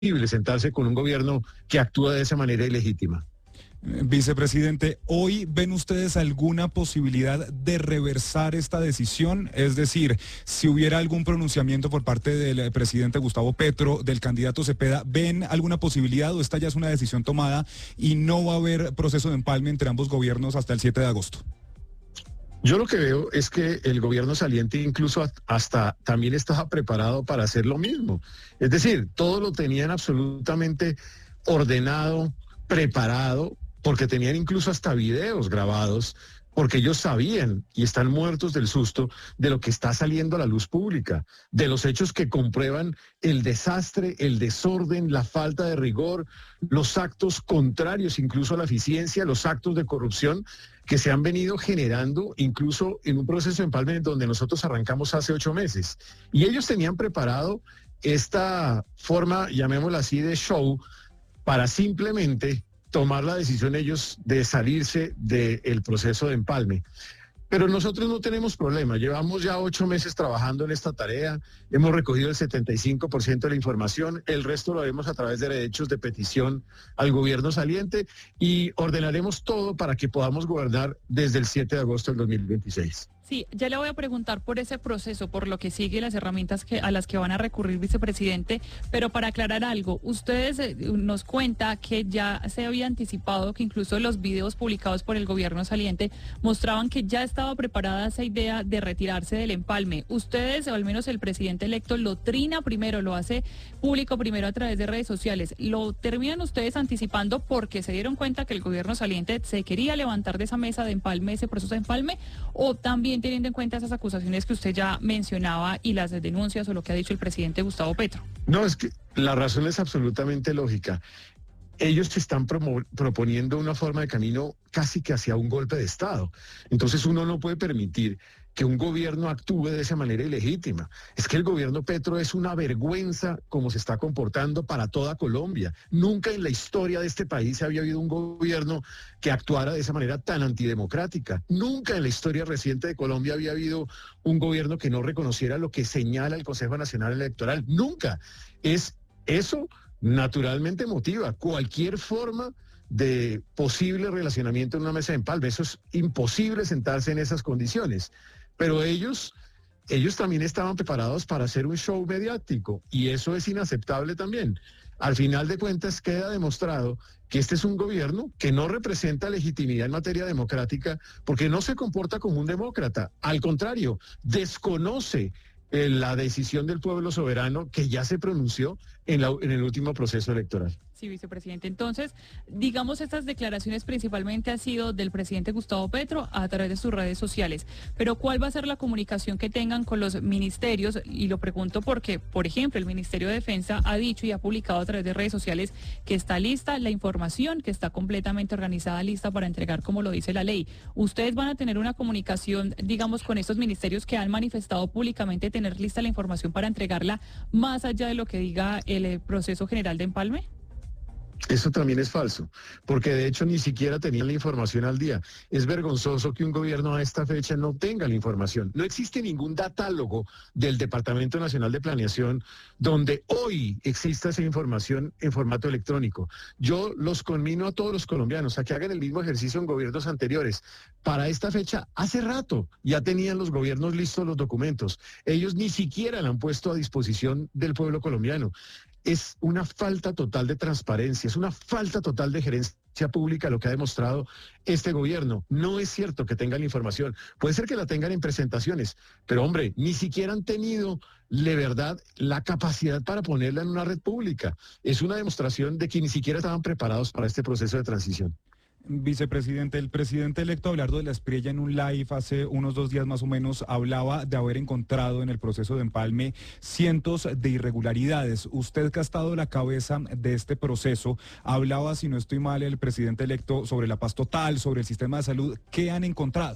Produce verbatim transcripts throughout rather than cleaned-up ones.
sentarse con un gobierno que actúa de esa manera ilegítima. Vicepresidente, ¿hoy ven ustedes alguna posibilidad de reversar esta decisión? Es decir, si hubiera algún pronunciamiento por parte del presidente Gustavo Petro, del candidato Cepeda, ¿ven alguna posibilidad o esta ya es una decisión tomada y no va a haber proceso de empalme entre ambos gobiernos hasta el siete de agosto? Yo lo que veo es que el gobierno saliente incluso hasta también estaba preparado para hacer lo mismo. Es decir, todo lo tenían absolutamente ordenado, preparado, porque tenían incluso hasta videos grabados, porque ellos sabían y están muertos del susto de lo que está saliendo a la luz pública, de los hechos que comprueban el desastre, el desorden, la falta de rigor, los actos contrarios incluso a la eficiencia, los actos de corrupción que se han venido generando incluso en un proceso de empalme donde nosotros arrancamos hace ocho meses. Y ellos tenían preparado esta forma, llamémosla así, de show, para simplemente tomar la decisión ellos de salirse del proceso de empalme. Pero nosotros no tenemos problema, llevamos ya ocho meses trabajando en esta tarea, hemos recogido el setenta y cinco por ciento de la información, el resto lo haremos a través de derechos de petición al gobierno saliente y ordenaremos todo para que podamos gobernar desde el siete de agosto del dos mil veintiséis. Sí, ya le voy a preguntar por ese proceso, por lo que sigue, las herramientas que, a las que van a recurrir, vicepresidente, pero para aclarar algo, ustedes eh, nos cuenta que ya se había anticipado que incluso los videos publicados por el gobierno saliente mostraban que ya estaba preparada esa idea de retirarse del empalme. Ustedes, o al menos el presidente electo, lo trina primero, lo hace público primero a través de redes sociales. ¿Lo terminan ustedes anticipando porque se dieron cuenta que el gobierno saliente se quería levantar de esa mesa de empalme, ese proceso de empalme, o también teniendo en cuenta esas acusaciones que usted ya mencionaba y las denuncias o lo que ha dicho el presidente Gustavo Petro? No, es que la razón es absolutamente lógica. Ellos se están proponiendo una forma de camino casi que hacia un golpe de Estado. Entonces uno no puede permitir que un gobierno actúe de esa manera ilegítima. Es que el gobierno Petro es una vergüenza como se está comportando para toda Colombia. Nunca en la historia de este país había habido un gobierno que actuara de esa manera tan antidemocrática. Nunca en la historia reciente de Colombia había habido un gobierno que no reconociera lo que señala el Consejo Nacional Electoral. Nunca. Es eso naturalmente motiva cualquier forma de posible relacionamiento en una mesa de empalme. Eso es imposible sentarse en esas condiciones. Pero ellos, ellos también estaban preparados para hacer un show mediático y eso es inaceptable también. Al final de cuentas queda demostrado que este es un gobierno que no representa legitimidad en materia democrática porque no se comporta como un demócrata. Al contrario, desconoce eh, la decisión del pueblo soberano que ya se pronunció en, la, en el último proceso electoral. Sí, vicepresidente. Entonces, digamos, estas declaraciones principalmente han sido del presidente Gustavo Petro a través de sus redes sociales. Pero ¿cuál va a ser la comunicación que tengan con los ministerios? Y lo pregunto porque, por ejemplo, el Ministerio de Defensa ha dicho y ha publicado a través de redes sociales que está lista la información, que está completamente organizada, lista para entregar como lo dice la ley. ¿Ustedes van a tener una comunicación, digamos, con estos ministerios que han manifestado públicamente tener lista la información para entregarla más allá de lo que diga el proceso general de empalme? Eso también es falso, porque de hecho ni siquiera tenían la información al día. Es vergonzoso que un gobierno a esta fecha no tenga la información. No existe ningún datálogo del Departamento Nacional de Planeación donde hoy exista esa información en formato electrónico. Yo los conmino a todos los colombianos a que hagan el mismo ejercicio en gobiernos anteriores. Para esta fecha, hace rato ya tenían los gobiernos listos los documentos. Ellos ni siquiera la han puesto a disposición del pueblo colombiano. Es una falta total de transparencia, es una falta total de gerencia pública lo que ha demostrado este gobierno. No es cierto que tengan la información, puede ser que la tengan en presentaciones, pero hombre, ni siquiera han tenido de verdad la capacidad para ponerla en una red pública. Es una demostración de que ni siquiera estaban preparados para este proceso de transición. Vicepresidente, el presidente electo Abelardo de la Espriella en un live hace unos dos días más o menos hablaba de haber encontrado en el proceso de empalme cientos de irregularidades. Usted que ha estado a la cabeza de este proceso, hablaba, si no estoy mal, el presidente electo sobre la paz total, sobre el sistema de salud. ¿Qué han encontrado?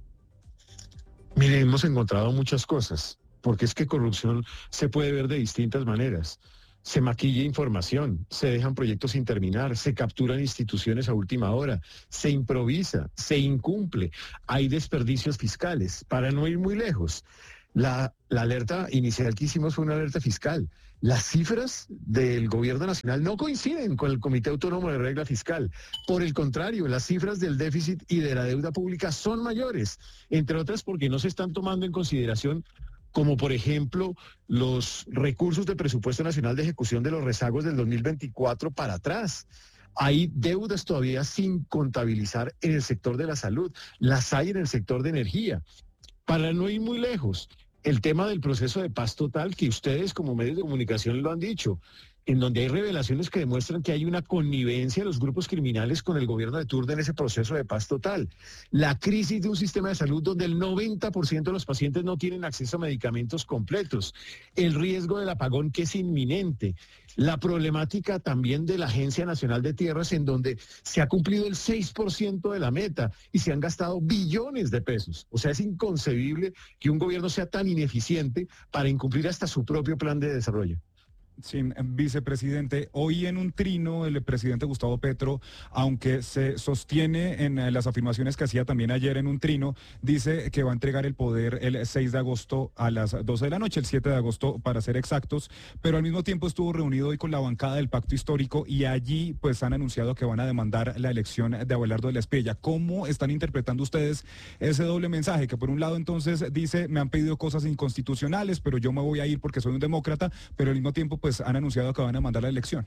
Mire, hemos encontrado muchas cosas, porque es que corrupción se puede ver de distintas maneras. Se maquilla información, se dejan proyectos sin terminar, se capturan instituciones a última hora, se improvisa, se incumple, hay desperdicios fiscales. Para no ir muy lejos, la, la alerta inicial que hicimos fue una alerta fiscal. Las cifras del gobierno nacional no coinciden con el Comité Autónomo de Regla Fiscal. Por el contrario, las cifras del déficit y de la deuda pública son mayores, entre otras porque no se están tomando en consideración, como por ejemplo los recursos del Presupuesto Nacional de Ejecución de los rezagos del dos mil veinticuatro para atrás. Hay deudas todavía sin contabilizar en el sector de la salud, las hay en el sector de energía. Para no ir muy lejos, el tema del proceso de paz total, que ustedes como medios de comunicación lo han dicho, en donde hay revelaciones que demuestran que hay una connivencia de los grupos criminales con el gobierno de turno en ese proceso de paz total. La crisis de un sistema de salud donde el noventa por ciento de los pacientes no tienen acceso a medicamentos completos. El riesgo del apagón que es inminente. La problemática también de la Agencia Nacional de Tierras, en donde se ha cumplido el seis por ciento de la meta y se han gastado billones de pesos. O sea, es inconcebible que un gobierno sea tan ineficiente para incumplir hasta su propio plan de desarrollo. Sí, vicepresidente, hoy en un trino el presidente Gustavo Petro, aunque se sostiene en las afirmaciones que hacía también ayer en un trino, dice que va a entregar el poder el seis de agosto a las doce de la noche, el siete de agosto para ser exactos, pero al mismo tiempo estuvo reunido hoy con la bancada del Pacto Histórico y allí pues han anunciado que van a demandar la elección de Abelardo de la Espriella. ¿Cómo están interpretando ustedes ese doble mensaje? Que por un lado entonces dice, me han pedido cosas inconstitucionales, pero yo me voy a ir porque soy un demócrata, pero al mismo tiempo pues han anunciado que van a mandar la elección.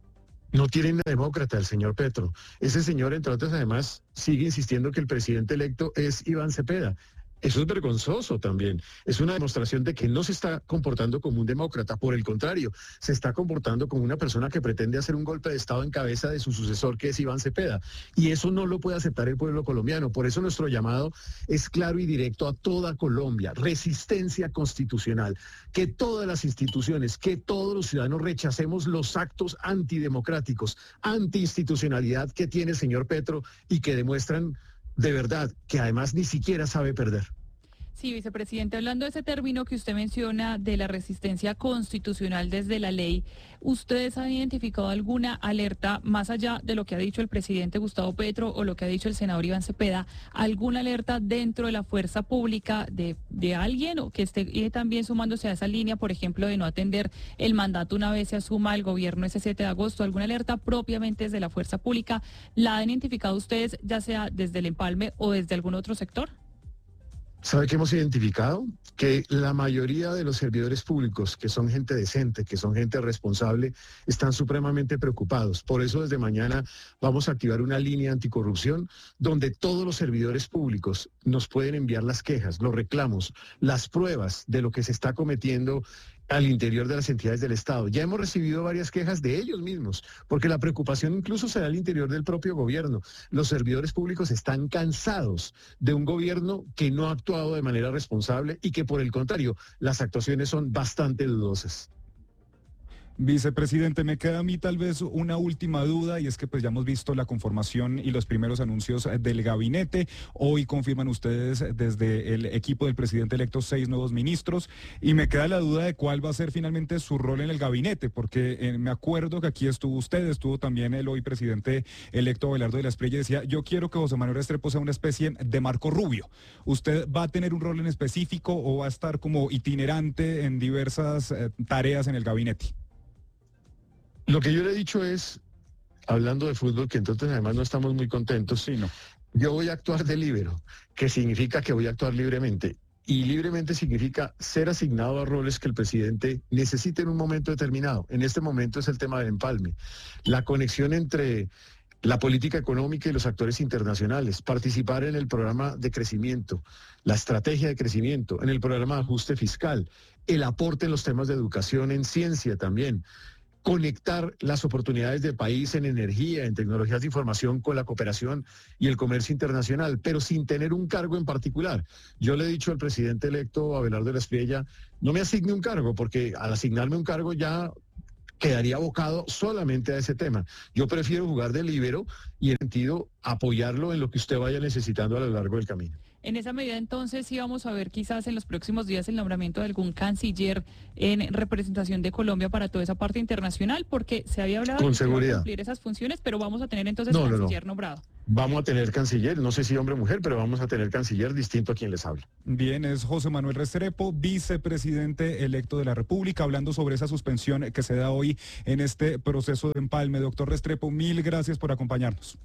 No tienen demócrata el señor Petro. Ese señor, entre otras, además, sigue insistiendo que el presidente electo es Iván Cepeda. Eso es vergonzoso también. Es una demostración de que no se está comportando como un demócrata. Por el contrario, se está comportando como una persona que pretende hacer un golpe de Estado en cabeza de su sucesor, que es Iván Cepeda. Y eso no lo puede aceptar el pueblo colombiano. Por eso nuestro llamado es claro y directo a toda Colombia. Resistencia constitucional. Que todas las instituciones, que todos los ciudadanos rechacemos los actos antidemocráticos, antiinstitucionalidad que tiene el señor Petro y que demuestran de verdad que además ni siquiera sabe perder. Sí, vicepresidente, hablando de ese término que usted menciona de la resistencia constitucional desde la ley, ¿ustedes han identificado alguna alerta, más allá de lo que ha dicho el presidente Gustavo Petro o lo que ha dicho el senador Iván Cepeda, alguna alerta dentro de la fuerza pública de, de alguien o que esté también sumándose a esa línea, por ejemplo, de no atender el mandato una vez se asuma el gobierno ese siete de agosto? ¿Alguna alerta propiamente desde la fuerza pública la han identificado ustedes, ya sea desde el empalme o desde algún otro sector? ¿Sabe qué hemos identificado? Que la mayoría de los servidores públicos, que son gente decente, que son gente responsable, están supremamente preocupados. Por eso desde mañana vamos a activar una línea anticorrupción donde todos los servidores públicos nos pueden enviar las quejas, los reclamos, las pruebas de lo que se está cometiendo al interior de las entidades del Estado. Ya hemos recibido varias quejas de ellos mismos, porque la preocupación incluso se da al interior del propio gobierno. Los servidores públicos están cansados de un gobierno que no ha actuado de manera responsable y que, por el contrario, las actuaciones son bastante dudosas. Vicepresidente, me queda a mí tal vez una última duda y es que pues ya hemos visto la conformación y los primeros anuncios del gabinete. Hoy confirman ustedes desde el equipo del presidente electo seis nuevos ministros y me queda la duda de cuál va a ser finalmente su rol en el gabinete, porque eh, me acuerdo que aquí estuvo usted, estuvo también el hoy presidente electo Abelardo de la Espriella y decía, yo quiero que José Manuel Restrepo sea una especie de Marco Rubio. ¿Usted va a tener un rol en específico o va a estar como itinerante en diversas eh, tareas en el gabinete? Lo que yo le he dicho es, hablando de fútbol, que entonces además no estamos muy contentos, sí, no. Yo voy a actuar de líbero, que significa que voy a actuar libremente. Y libremente significa ser asignado a roles que el presidente necesite en un momento determinado. En este momento es el tema del empalme. La conexión entre la política económica y los actores internacionales, participar en el programa de crecimiento, la estrategia de crecimiento, en el programa de ajuste fiscal, el aporte en los temas de educación, en ciencia también. Conectar las oportunidades del país en energía, en tecnologías de información con la cooperación y el comercio internacional, pero sin tener un cargo en particular. Yo le he dicho al presidente electo Abelardo de la Espriella, no me asigne un cargo, porque al asignarme un cargo ya quedaría abocado solamente a ese tema. Yo prefiero jugar de líbero y en sentido apoyarlo en lo que usted vaya necesitando a lo largo del camino. En esa medida, entonces, sí vamos a ver quizás en los próximos días el nombramiento de algún canciller en representación de Colombia para toda esa parte internacional, porque se había hablado Con de que iba a seguridad. cumplir esas funciones, pero vamos a tener entonces No, no, no. canciller nombrado. Vamos a tener canciller, no sé si hombre o mujer, pero vamos a tener canciller distinto a quien les habla. Bien, es José Manuel Restrepo, vicepresidente electo de la República, hablando sobre esa suspensión que se da hoy en este proceso de empalme. Doctor Restrepo, mil gracias por acompañarnos.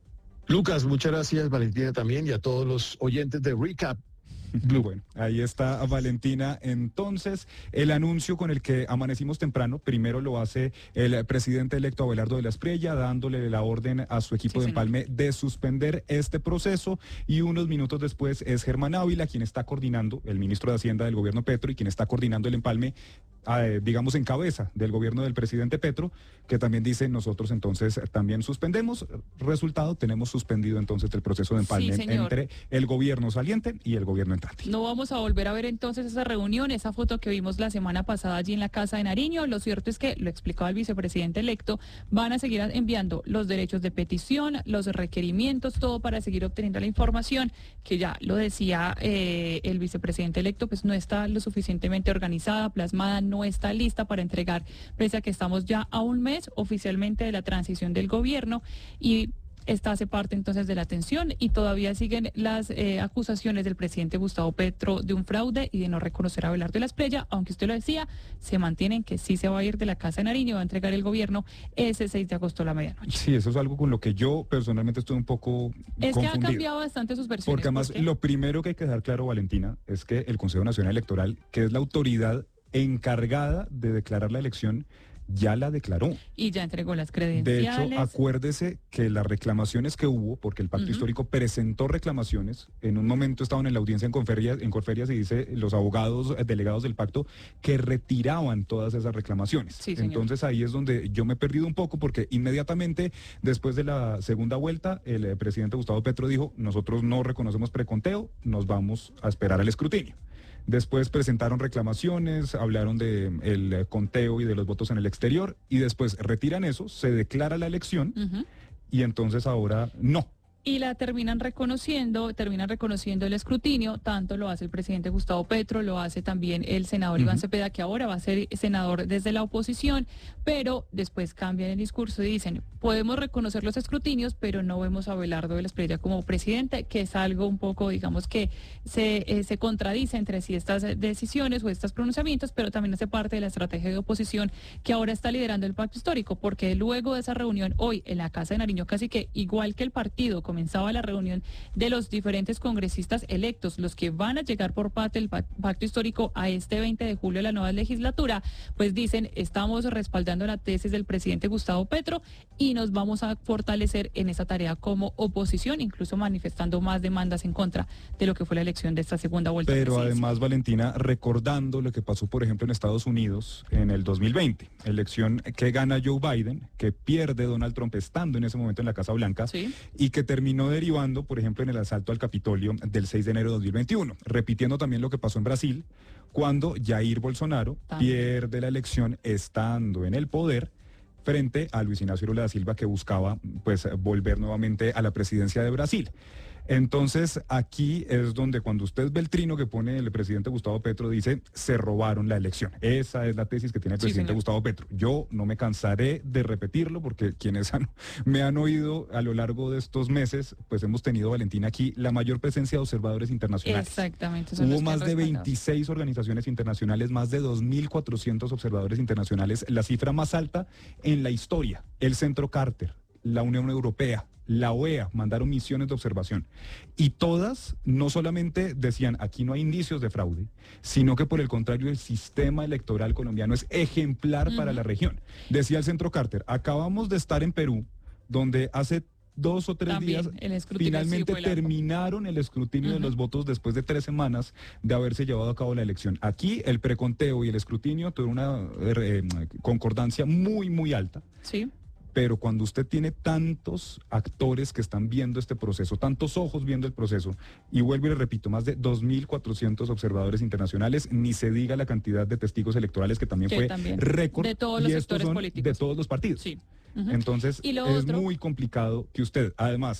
Lucas, muchas gracias, Valentina también, y a todos los oyentes de Recap Blue. Bueno, ahí está Valentina. Entonces, el anuncio con el que amanecimos temprano, primero lo hace el presidente electo Abelardo de la Espriella, dándole la orden a su equipo Sí, de señor. empalme de suspender este proceso, y unos minutos después es Germán Ávila quien está coordinando, el ministro de Hacienda del gobierno Petro, y quien está coordinando el empalme, eh, digamos, en cabeza del gobierno del presidente Petro, que también dice: nosotros entonces también suspendemos. Resultado, tenemos suspendido entonces el proceso de empalme Sí, señor. entre el gobierno saliente y el gobierno entrante. No vamos a volver a ver entonces esa reunión, esa foto que vimos la semana pasada allí en la Casa de Nariño. Lo cierto es que, lo explicaba el vicepresidente electo, van a seguir enviando los derechos de petición, los requerimientos, todo para seguir obteniendo la información, que ya lo decía eh, el vicepresidente electo, pues no está lo suficientemente organizada, plasmada, no está lista para entregar, pese a que estamos ya a un mes oficialmente de la transición del gobierno, y esta hace parte entonces de la tensión, y todavía siguen las eh, acusaciones del presidente Gustavo Petro de un fraude y de no reconocer a Abelardo de la Espriella, aunque usted lo decía, se mantienen que sí se va a ir de la Casa de Nariño y va a entregar el gobierno ese seis de agosto a la medianoche. Sí, eso es algo con lo que yo personalmente estoy un poco Es confundido. que ha cambiado bastante sus versiones. Porque además, ¿por qué? lo primero que hay que dejar claro, Valentina, es que el Consejo Nacional Electoral, que es la autoridad encargada de declarar la elección, ya la declaró. Y ya entregó las De credenciales. hecho, acuérdese que las reclamaciones que hubo, porque el Pacto Ujú. Histórico presentó reclamaciones, en un momento estaban en la audiencia en Conferias, en Corferias, y dice los abogados eh, delegados del pacto que retiraban todas esas reclamaciones. Sí, señor. Entonces ahí es donde yo me he perdido un poco, porque inmediatamente después de la segunda vuelta, el eh, presidente Gustavo Petro dijo: nosotros no reconocemos preconteo, nos vamos a esperar al escrutinio. Después presentaron reclamaciones, hablaron de el eh, conteo y de los votos en el exterior, y después retiran eso, se declara la elección, Ujú. y entonces ahora no. Y la terminan reconociendo, terminan reconociendo el escrutinio, tanto lo hace el presidente Gustavo Petro, lo hace también el senador Iván Ujú. Cepeda, que ahora va a ser senador desde la oposición, pero después cambian el discurso y dicen: podemos reconocer los escrutinios, pero no vemos a Abelardo de la Espriella como presidente, que es algo un poco, digamos, que se, eh, se contradice entre sí estas decisiones o estos pronunciamientos, pero también hace parte de la estrategia de oposición que ahora está liderando el Pacto Histórico, porque luego de esa reunión hoy en la Casa de Nariño, casi que igual que el partido, comenzaba la reunión de los diferentes congresistas electos, los que van a llegar por parte del Pacto Histórico a este veinte de julio de la nueva legislatura, pues dicen: estamos respaldando la tesis del presidente Gustavo Petro y nos vamos a fortalecer en esa tarea como oposición, incluso manifestando más demandas en contra de lo que fue la elección de esta segunda vuelta. Pero presidencial. además, Valentina, recordando lo que pasó, por ejemplo, en Estados Unidos en el dos mil veinte, elección que gana Joe Biden, que pierde Donald Trump estando en ese momento en la Casa Blanca, Sí. y que terminó derivando, por ejemplo, en el asalto al Capitolio del seis de enero de dos mil veintiuno, repitiendo también lo que pasó en Brasil, cuando Jair Bolsonaro También. pierde la elección estando en el poder frente a Luis Ignacio Lula da Silva, que buscaba pues volver nuevamente a la presidencia de Brasil. Entonces, aquí es donde, cuando usted ve el trino que pone el presidente Gustavo Petro, dice: se robaron la elección. Esa es la tesis que tiene el Sí, presidente señor. Gustavo Petro. Yo no me cansaré de repetirlo, porque quienes han, me han oído a lo largo de estos meses, pues hemos tenido, Valentina, aquí la mayor presencia de observadores internacionales. Exactamente. son Hubo los que más han de respaldado. veintiséis organizaciones internacionales, más de dos mil cuatrocientos observadores internacionales, la cifra más alta en la historia. El Centro Carter, la Unión Europea, la O E A mandaron misiones de observación, y todas no solamente decían: aquí no hay indicios de fraude, sino que por el contrario, el sistema electoral colombiano es ejemplar para Ujú. la región. Decía el Centro Carter: acabamos de estar en Perú, donde hace dos o tres También días el escrutinio finalmente sí fue largo. terminaron el escrutinio de Ujú. los votos después de tres semanas de haberse llevado a cabo la elección. Aquí el preconteo y el escrutinio tuvieron una eh, concordancia muy, muy alta. Sí. Pero cuando usted tiene tantos actores que están viendo este proceso, tantos ojos viendo el proceso, y vuelvo y le repito, más de dos mil cuatrocientos observadores internacionales, ni se diga la cantidad de testigos electorales, que también Que fue también. récord, De todos los y estos sectores son políticos. de todos los partidos. Sí. Ujú. Entonces, Y lo es otro- muy complicado que usted, además,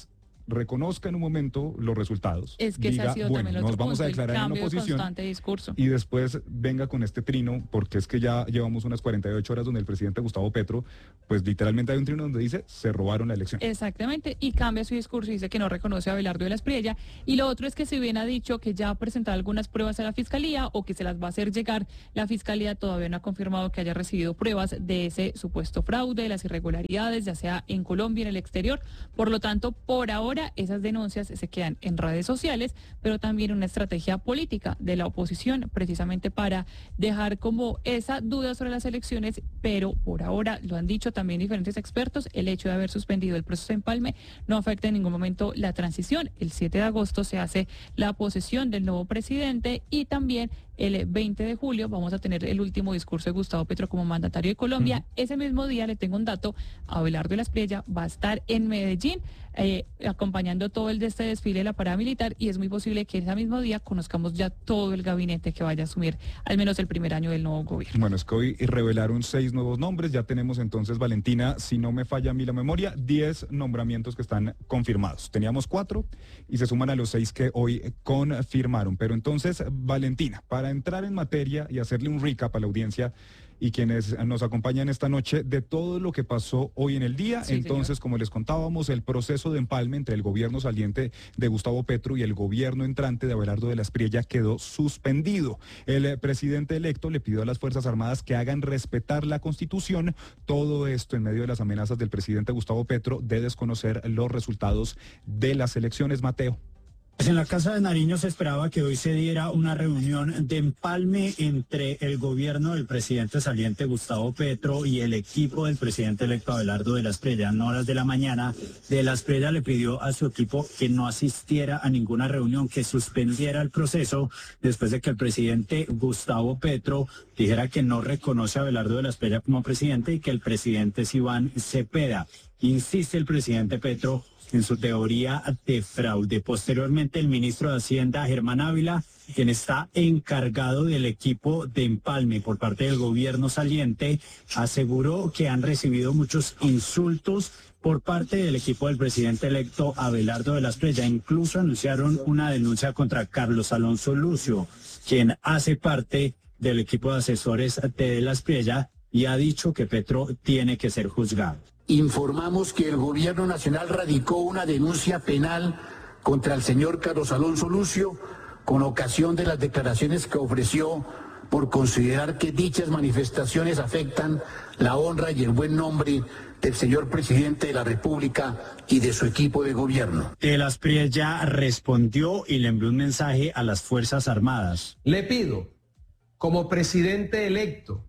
reconozca en un momento los resultados. Es que diga, ese ha sido bueno, también el nos otro vamos punto, a declarar el en cambio de oposición constante discurso. y después venga con este trino, porque es que ya llevamos unas cuarenta y ocho horas donde el presidente Gustavo Petro, pues literalmente hay un trino donde dice, se robaron la elección. Exactamente, y cambia su discurso y dice que no reconoce a Abelardo de la Espriella. Y lo otro es que si bien ha dicho que ya ha presentado algunas pruebas a la Fiscalía o que se las va a hacer llegar, la Fiscalía todavía no ha confirmado que haya recibido pruebas de ese supuesto fraude, de las irregularidades, ya sea en Colombia, en el exterior. Por lo tanto, por ahora esas denuncias se quedan en redes sociales, pero también una estrategia política de la oposición, precisamente para dejar como esa duda sobre las elecciones, pero por ahora, lo han dicho también diferentes expertos, el hecho de haber suspendido el proceso de empalme no afecta en ningún momento la transición. El siete de agosto se hace la posesión del nuevo presidente y también el veinte de julio vamos a tener el último discurso de Gustavo Petro como mandatario de Colombia. Uh-huh. Ese mismo día, le tengo un dato, Abelardo de la Espriella va a estar en Medellín eh, acompañando todo el de este desfile de la parada militar y es muy posible que ese mismo día conozcamos ya todo el gabinete que vaya a asumir al menos el primer año del nuevo gobierno. Bueno, es que hoy revelaron seis nuevos nombres, ya tenemos entonces, Valentina, si no me falla a mí la memoria, diez nombramientos que están confirmados. Teníamos cuatro y se suman a los seis que hoy confirmaron. Pero entonces, Valentina, para entrar en materia y hacerle un recap a la audiencia y quienes nos acompañan esta noche de todo lo que pasó hoy en el día. Sí, entonces, señor. Como les contábamos, el proceso de empalme entre el gobierno saliente de Gustavo Petro y el gobierno entrante de Abelardo de la Espriella quedó suspendido. El eh, presidente electo le pidió a las Fuerzas Armadas que hagan respetar la Constitución. Todo esto en medio de las amenazas del presidente Gustavo Petro de desconocer los resultados de las elecciones. Mateo. En la Casa de Nariño se esperaba que hoy se diera una reunión de empalme entre el gobierno del presidente saliente Gustavo Petro y el equipo del presidente electo Abelardo de la Espriella. En horas de la mañana, de la Espriella le pidió a su equipo que no asistiera a ninguna reunión, que suspendiera el proceso después de que el presidente Gustavo Petro dijera que no reconoce a Abelardo de la Espriella como presidente y que el presidente es Iván Cepeda. Insiste el presidente Petro en su teoría de fraude. Posteriormente, el ministro de Hacienda, Germán Ávila, quien está encargado del equipo de empalme por parte del gobierno saliente, aseguró que han recibido muchos insultos por parte del equipo del presidente electo Abelardo de la Espriella. Incluso anunciaron una denuncia contra Carlos Alonso Lucio, quien hace parte del equipo de asesores de la Espriella y ha dicho que Petro tiene que ser juzgado. Informamos que el gobierno nacional radicó una denuncia penal contra el señor Carlos Alonso Lucio con ocasión de las declaraciones que ofreció por considerar que dichas manifestaciones afectan la honra y el buen nombre del señor presidente de la República y de su equipo de gobierno. De la Espriella respondió y le envió un mensaje a las Fuerzas Armadas. Le pido, como presidente electo,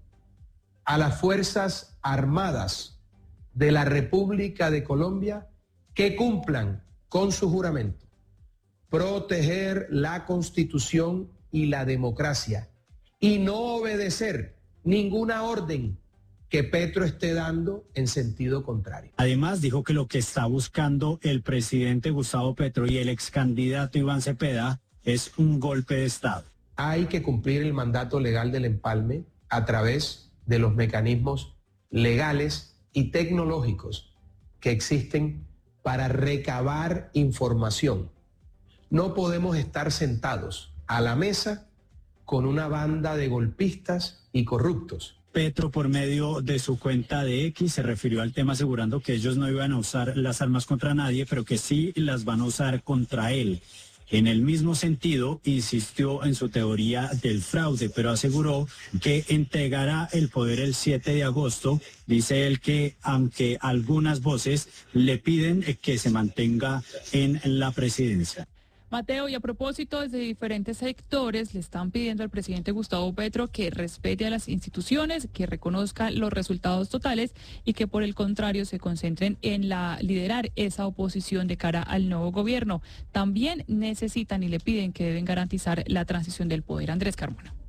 a las Fuerzas Armadas de la República de Colombia que cumplan con su juramento, proteger la Constitución y la democracia y no obedecer ninguna orden que Petro esté dando en sentido contrario. Además, dijo que lo que está buscando el presidente Gustavo Petro y el ex candidato Iván Cepeda es un golpe de Estado. Hay que cumplir el mandato legal del empalme a través de los mecanismos legales y tecnológicos que existen para recabar información. No podemos estar sentados a la mesa con una banda de golpistas y corruptos. Petro, por medio de su cuenta de X, se refirió al tema asegurando que ellos no iban a usar las armas contra nadie, pero que sí las van a usar contra él. En el mismo sentido, insistió en su teoría del fraude, pero aseguró que entregará el poder el siete de agosto. Dice él que, aunque algunas voces le piden que se mantenga en la presidencia. Mateo, y a propósito, desde diferentes sectores le están pidiendo al presidente Gustavo Petro que respete a las instituciones, que reconozca los resultados totales y que por el contrario se concentren en la liderar esa oposición de cara al nuevo gobierno. También necesitan y le piden que deben garantizar la transición del poder. Andrés Carmona.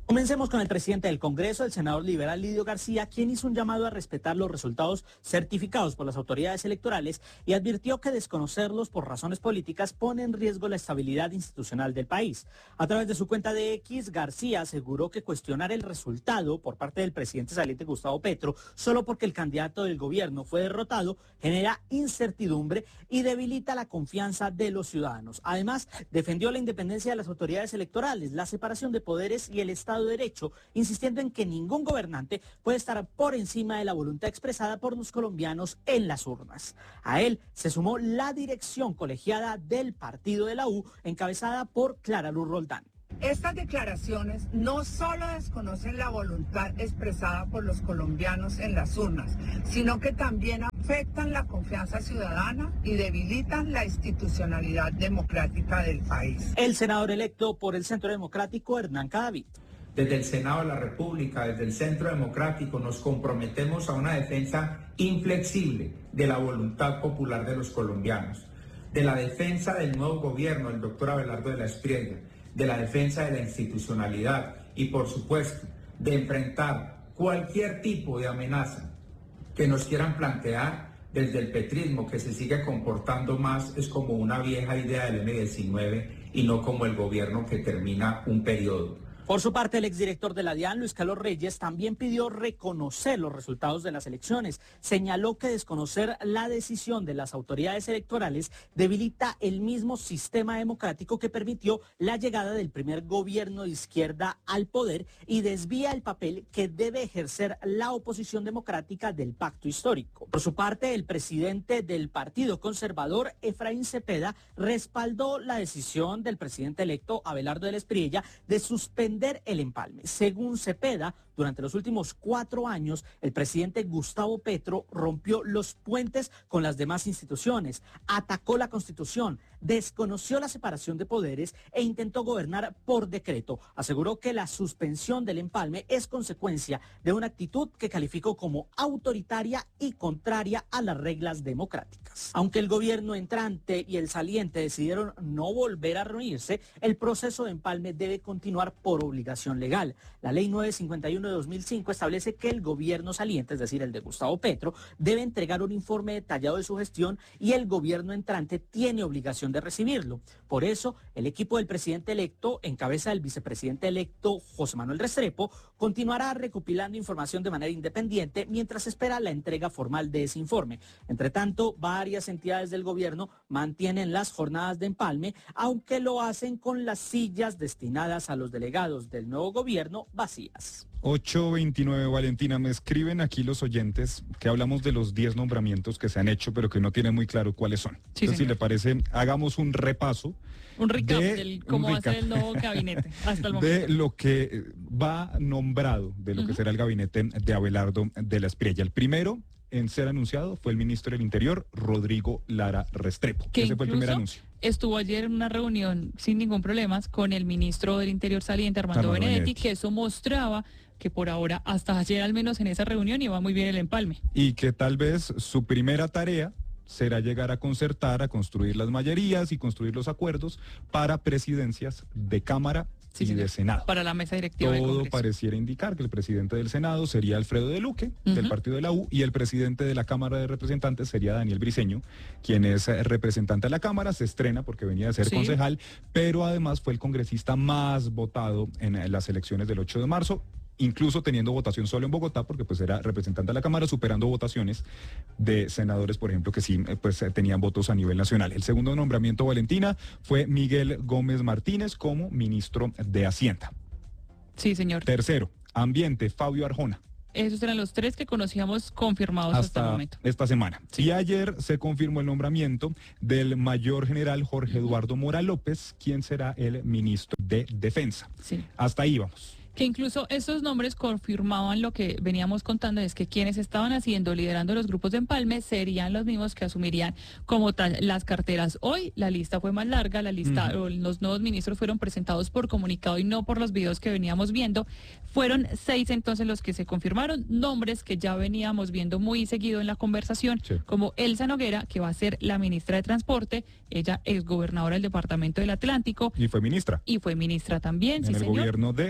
Comencemos con el presidente del Congreso, el senador liberal Lidio García, quien hizo un llamado a respetar los resultados certificados por las autoridades electorales y advirtió que desconocerlos por razones políticas pone en riesgo la estabilidad institucional del país. A través de su cuenta de X, García aseguró que cuestionar el resultado por parte del presidente saliente Gustavo Petro solo porque el candidato del gobierno fue derrotado genera incertidumbre y debilita la confianza de los ciudadanos. Además, defendió la independencia de las autoridades electorales, la separación de poderes y el Estado de Derecho, insistiendo en que ningún gobernante puede estar por encima de la voluntad expresada por los colombianos en las urnas. A él se sumó la dirección colegiada del partido de la U, encabezada por Clara Luz Roldán. Estas declaraciones no solo desconocen la voluntad expresada por los colombianos en las urnas, sino que también afectan la confianza ciudadana y debilitan la institucionalidad democrática del país. El senador electo por el Centro Democrático, Hernán Cadavid. Desde el Senado de la República, desde el Centro Democrático, nos comprometemos a una defensa inflexible de la voluntad popular de los colombianos, de la defensa del nuevo gobierno del doctor Abelardo de la Espriella, de la defensa de la institucionalidad y, por supuesto, de enfrentar cualquier tipo de amenaza que nos quieran plantear desde el petrismo, que se sigue comportando más es como una vieja idea del eme diecinueve y no como el gobierno que termina un periodo. Por su parte, el exdirector de la DIAN, Luis Carlos Reyes, también pidió reconocer los resultados de las elecciones. Señaló que desconocer la decisión de las autoridades electorales debilita el mismo sistema democrático que permitió la llegada del primer gobierno de izquierda al poder y desvía el papel que debe ejercer la oposición democrática del pacto histórico. Por su parte, el presidente del Partido Conservador, Efraín Cepeda, respaldó la decisión del presidente electo Abelardo de la Espriella de suspender el empalme. Según Cepeda, durante los últimos cuatro años, el presidente Gustavo Petro rompió los puentes con las demás instituciones, atacó la Constitución, desconoció la separación de poderes e intentó gobernar por decreto. Aseguró que la suspensión del empalme es consecuencia de una actitud que calificó como autoritaria y contraria a las reglas democráticas. Aunque el gobierno entrante y el saliente decidieron no volver a reunirse, el proceso de empalme debe continuar por obligación legal. La ley novecientos cincuenta y uno de dos mil cinco establece que el gobierno saliente, es decir, el de Gustavo Petro, debe entregar un informe detallado de su gestión y el gobierno entrante tiene obligación de recibirlo. Por eso, el equipo del presidente electo, en cabeza del vicepresidente electo José Manuel Restrepo, continuará recopilando información de manera independiente mientras espera la entrega formal de ese informe. Entre tanto, varias entidades del gobierno mantienen las jornadas de empalme, aunque lo hacen con las sillas destinadas a los delegados del nuevo gobierno vacías. ocho veintinueve, Valentina, me escriben aquí los oyentes que hablamos de los diez nombramientos que se han hecho, pero que no tienen muy claro cuáles son. Sí, Entonces, si le parece, hagamos un repaso. Un recap de, del cómo un va a ser recap el nuevo gabinete hasta el momento. De lo que va nombrado, de lo uh-huh. que será el gabinete de Abelardo de la Espriella. El primero en ser anunciado fue el ministro del Interior, Rodrigo Lara Restrepo. Que ese fue el primer anuncio. Estuvo ayer en una reunión sin ningún problema con el ministro del Interior saliente, Armando, Armando Benedetti, Benedetti, que eso mostraba que por ahora, hasta ayer al menos en esa reunión, iba muy bien el empalme. Y que tal vez su primera tarea será llegar a concertar, a construir las mayorías y construir los acuerdos para presidencias de Cámara sí, y señor. de Senado. Para la mesa directiva del Todo Congreso. pareciera indicar que el presidente del Senado sería Alfredo de Luque, uh-huh. del partido de la U, y el presidente de la Cámara de Representantes sería Daniel Briceño, quien es representante de la Cámara, se estrena porque venía de ser sí. concejal, pero además fue el congresista más votado en las elecciones del ocho de marzo. Incluso teniendo votación solo en Bogotá, porque pues era representante de la Cámara, superando votaciones de senadores, por ejemplo, que sí pues tenían votos a nivel nacional. El segundo nombramiento, Valentina, fue Miguel Gómez Martínez como ministro de Hacienda. Sí, señor. Tercero, Ambiente, Fabio Arjona. Esos eran los tres que conocíamos confirmados hasta, hasta el momento. Esta semana. Sí. Y ayer se confirmó el nombramiento del mayor general Jorge Eduardo Mora López, quien será el ministro de Defensa. Sí. Hasta ahí vamos. Que incluso estos nombres confirmaban lo que veníamos contando, es que quienes estaban haciendo, liderando los grupos de empalme, serían los mismos que asumirían como tal las carteras. Hoy la lista fue más larga, la lista, uh-huh. los nuevos ministros fueron presentados por comunicado y no por los videos que veníamos viendo. Fueron seis entonces los que se confirmaron, nombres que ya veníamos viendo muy seguido en la conversación, sí. como Elsa Noguera, que va a ser la ministra de Transporte, ella es gobernadora del Departamento del Atlántico. Y fue ministra. Y fue ministra también, en sí, el señor. gobierno de Juan Manuel Santos.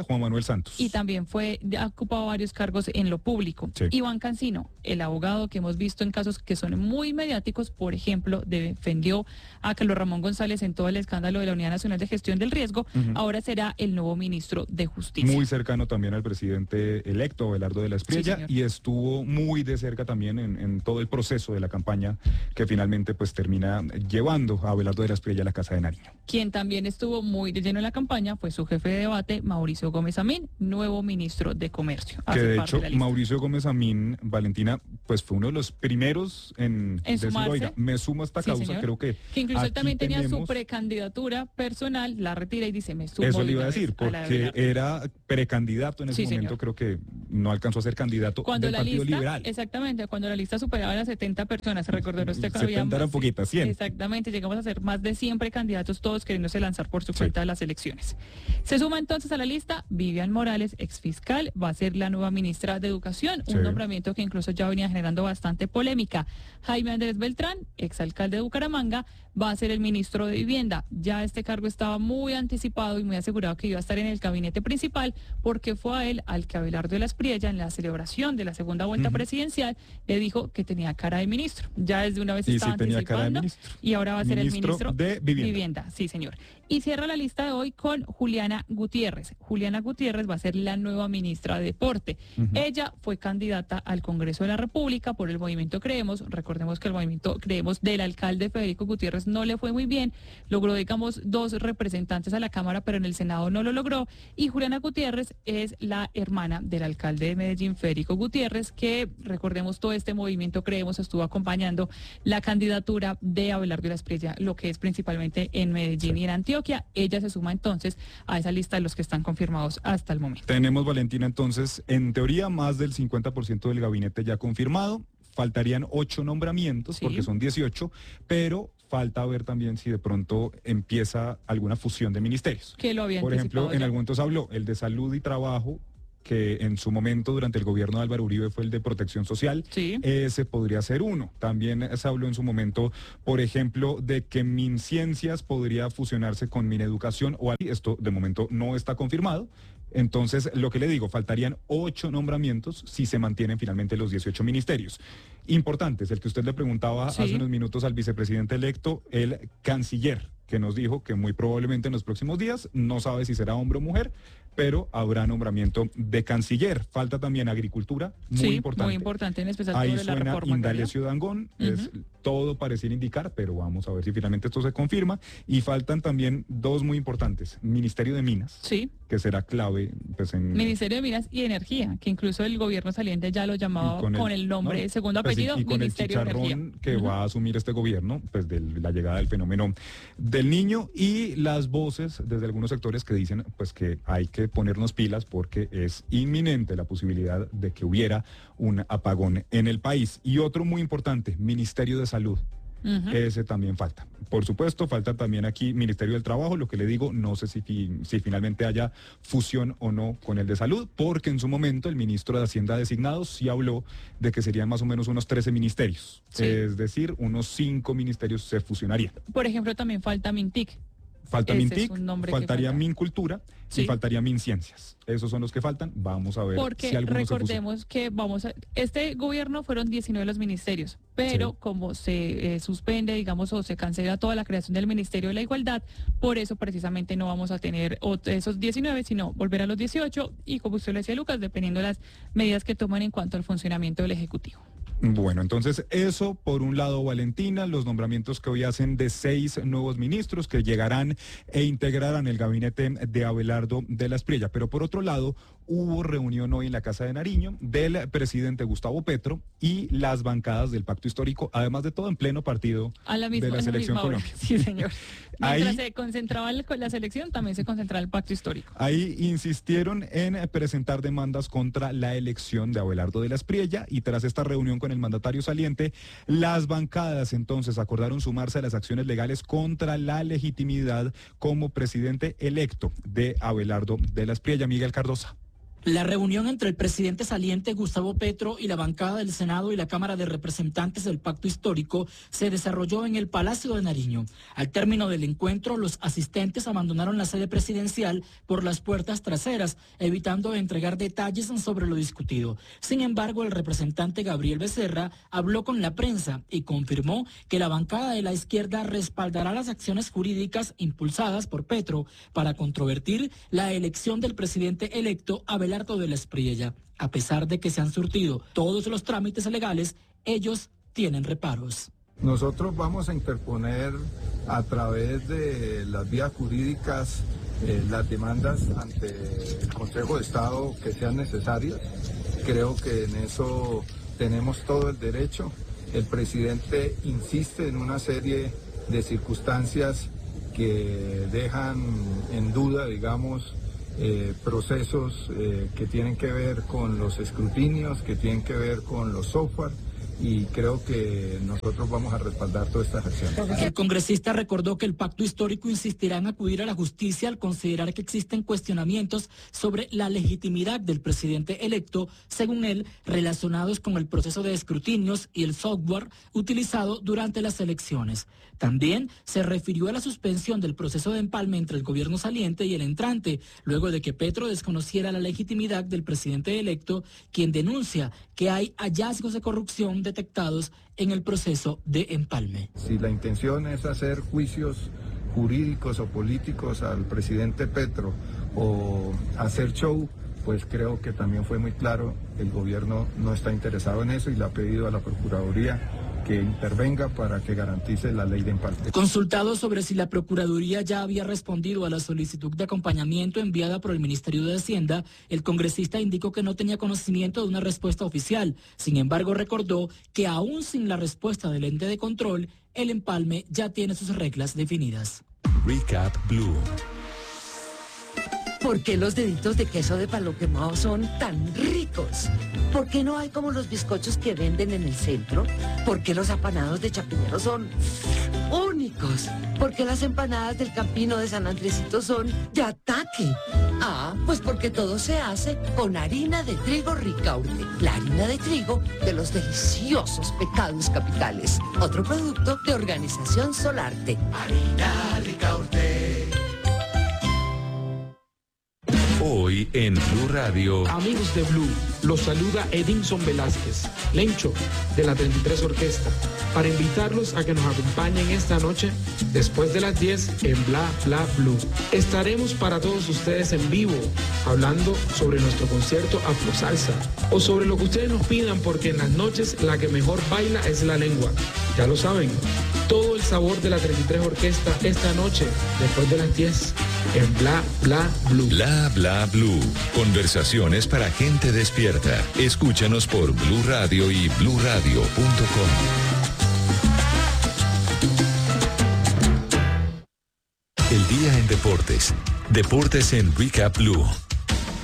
Santos. Y también fue, ha ocupado varios cargos en lo público. Sí. Iván Cancino, el abogado que hemos visto en casos que son muy mediáticos, por ejemplo, defendió a Carlos Ramón González en todo el escándalo de la Unidad Nacional de Gestión del Riesgo, uh-huh. ahora será el nuevo ministro de Justicia. Muy cercano también al presidente electo, Abelardo de la Espriella, sí, y estuvo muy de cerca también en, en todo el proceso de la campaña que finalmente pues termina llevando a Abelardo de la Espriella a la Casa de Nariño. Quien también estuvo muy de lleno en la campaña fue su jefe de debate, Mauricio Gómez Amín, nuevo ministro de Comercio. Que de hecho, de Mauricio Gómez Amín, Valentina, pues fue uno de los primeros en, en decir, sumarse. Oiga, me sumo a esta Sí, causa, señor. creo que Que incluso él también tenía tenemos... su precandidatura personal, la retira y dice, me sumo. Eso le iba a decir, a porque era precandidato en ese sí, momento, señor. creo que no alcanzó a ser candidato cuando del la Partido lista, Liberal. Exactamente, cuando la lista superaba las setenta personas, se recordó usted que había setenta eran más, poquitas, cien. Exactamente, llegamos a ser más de cien precandidatos, todos queriéndose lanzar por su cuenta sí. a las elecciones. Se suma entonces a la lista Vivian Morales, exfiscal, va a ser la nueva ministra de Educación, sí. un nombramiento que incluso ya venía generando bastante polémica. Jaime Andrés Beltrán, exalcalde de Bucaramanga, va a ser el ministro de Vivienda. Ya este cargo estaba muy anticipado y muy asegurado que iba a estar en el gabinete principal, porque fue a él al que Abelardo de la Espriella, en la celebración de la segunda vuelta uh-huh. presidencial, le dijo que tenía cara de ministro. Ya desde una vez y estaba sí, tenía anticipando cara de ministro. Y ahora va a ser ministro el ministro de Vivienda. Vivienda. Sí, señor. Y cierra la lista de hoy con Juliana Gutiérrez. Juliana Gutiérrez va a ser la nueva ministra de Deporte. Uh-huh. Ella fue candidata al Congreso de la República por el movimiento Creemos. Recordemos que el movimiento Creemos del alcalde Federico Gutiérrez no le fue muy bien. Logró, digamos, dos representantes a la Cámara, pero en el Senado no lo logró. Y Juliana Gutiérrez es la hermana del alcalde de Medellín, Federico Gutiérrez, que, recordemos, todo este movimiento Creemos estuvo acompañando la candidatura de Abelardo de la Espriella, lo que es principalmente en Medellín sí. y en Antioquia. Ella se suma entonces a esa lista de los que están confirmados hasta el momento. Tenemos, Valentina, entonces, en teoría, más del cincuenta por ciento del gabinete ya confirmado. Faltarían ocho nombramientos, sí. porque son dieciocho, pero falta ver también si de pronto empieza alguna fusión de ministerios. Que lo había Por ejemplo, ya. en algún momento se habló el de Salud y Trabajo, que en su momento durante el gobierno de Álvaro Uribe fue el de Protección Social, sí. ese podría ser uno. También se habló en su momento, por ejemplo, de que MinCiencias podría fusionarse con Mineducación, o esto de momento no está confirmado. Entonces, lo que le digo, faltarían ocho nombramientos si se mantienen finalmente los dieciocho ministerios. Importantes, el que usted le preguntaba sí. hace unos minutos al vicepresidente electo, el canciller, que nos dijo que muy probablemente en los próximos días, no sabe si será hombre o mujer, pero habrá nombramiento de canciller. Falta también agricultura, muy sí, importante. muy importante, en especial Ahí sobre la suena reforma Indalecio Dangond, uh-huh. es, todo pareciera indicar, pero vamos a ver si finalmente esto se confirma. Y faltan también dos muy importantes, Ministerio de Minas, sí. que será clave. Pues, en Ministerio de Minas y Energía, que incluso el gobierno saliente ya lo llamaba con el, con el nombre, no, segundo pues, apellido, y, y con Ministerio el chicharrón de Energía. que uh-huh. va a asumir este gobierno, pues de la llegada del fenómeno del Niño, y las voces desde algunos sectores que dicen pues que hay que ponernos pilas porque es inminente la posibilidad de que hubiera un apagón en el país. Y otro muy importante, Ministerio de Salud. Uh-huh. Ese también falta. Por supuesto, falta también aquí Ministerio del Trabajo, lo que le digo, no sé si, si finalmente haya fusión o no con el de Salud, porque en su momento el ministro de Hacienda designado sí habló de que serían más o menos unos trece ministerios, sí. es decir, unos cinco ministerios se fusionarían. Por ejemplo, también falta Mintic. Falta Ese Mintic, faltaría falta. Mincultura sí. y faltaría Minciencias. Esos son los que faltan. Vamos a ver Porque si algunos recordemos que vamos a, este gobierno fueron diecinueve los ministerios, pero sí. como se eh, suspende, digamos, o se cancela toda la creación del Ministerio de la Igualdad, por eso precisamente no vamos a tener esos diecinueve, sino volver a los dieciocho y, como usted le decía, Lucas, dependiendo de las medidas que toman en cuanto al funcionamiento del Ejecutivo. Bueno, entonces eso por un lado, Valentina, los nombramientos que hoy hacen de seis nuevos ministros que llegarán e integrarán el gabinete de Abelardo de la Espriella. Pero por otro lado, hubo reunión hoy en la Casa de Nariño del presidente Gustavo Petro y las bancadas del Pacto Histórico, además de todo en pleno partido a la misma, de la Selección la Colombia. Sí, señor. Mientras ahí, se concentraba la selección, también se concentraba el Pacto Histórico. Ahí insistieron en presentar demandas contra la elección de Abelardo de la Espriella y tras esta reunión con el mandatario saliente, las bancadas entonces acordaron sumarse a las acciones legales contra la legitimidad como presidente electo de Abelardo de la Espriella. Miguel Cardosa. La reunión entre el presidente saliente Gustavo Petro y la bancada del Senado y la Cámara de Representantes del Pacto Histórico se desarrolló en el Palacio de Nariño. Al término del encuentro, los asistentes abandonaron la sede presidencial por las puertas traseras, evitando entregar detalles sobre lo discutido. Sin embargo, el representante Gabriel Becerra habló con la prensa y confirmó que la bancada de la izquierda respaldará las acciones jurídicas impulsadas por Petro para controvertir la elección del presidente electo Abelardo de la Espriella. A pesar de que se han surtido todos los trámites legales, ellos tienen reparos. Nosotros vamos a interponer a través de las vías jurídicas eh, las demandas ante el Consejo de Estado que sean necesarias. Creo que en eso tenemos todo el derecho. El presidente insiste en una serie de circunstancias que dejan en duda, digamos, Eh, procesos eh, que tienen que ver con los escrutinios, que tienen que ver con los software, y creo que nosotros vamos a respaldar todas estas acciones. El congresista recordó que el pacto histórico insistirá en acudir a la justicia al considerar que existen cuestionamientos sobre la legitimidad del presidente electo, según él, relacionados con el proceso de escrutinios y el software utilizado durante las elecciones. También se refirió a la suspensión del proceso de empalme entre el gobierno saliente y el entrante, luego de que Petro desconociera la legitimidad del presidente electo, quien denuncia que hay hallazgos de corrupción detectados en el proceso de empalme. Si la intención es hacer juicios jurídicos o políticos al presidente Petro o hacer show, pues creo que también fue muy claro, el gobierno no está interesado en eso y le ha pedido a la Procuraduría que intervenga para que garantice la ley de empalme. Consultado sobre si la Procuraduría ya había respondido a la solicitud de acompañamiento enviada por el Ministerio de Hacienda, el congresista indicó que no tenía conocimiento de una respuesta oficial. Sin embargo, recordó que aún sin la respuesta del ente de control, el empalme ya tiene sus reglas definidas. Recap Blue. ¿Por qué los deditos de queso de palo quemado son tan ricos? ¿Por qué no hay como los bizcochos que venden en el centro? ¿Por qué los apanados de Chapinero son únicos? ¿Por qué las empanadas del Campino de San Andresito son de ataque? Ah, pues porque todo se hace con harina de trigo Ricaurte, la harina de trigo de los deliciosos pecados capitales. Otro producto de Organización Solarte. Harina Ricaurte. Hoy en Blue Radio. Amigos de Blue, los saluda Edinson Velázquez, Lencho, de la treinta y tres Orquesta, para invitarlos a que nos acompañen esta noche, después de las diez, en Bla Bla Blue. Estaremos para todos ustedes en vivo, hablando sobre nuestro concierto Afro Salsa, o sobre lo que ustedes nos pidan, porque en las noches la que mejor baila es la lengua. Ya lo saben, todo el sabor de la treinta y tres Orquesta esta noche, después de las diez, en Bla Bla Blue. Bla Bla Blue. Conversaciones para gente despierta. Escúchanos por Blue Radio y blue radio punto com. El día en deportes. Deportes en Recap Blue.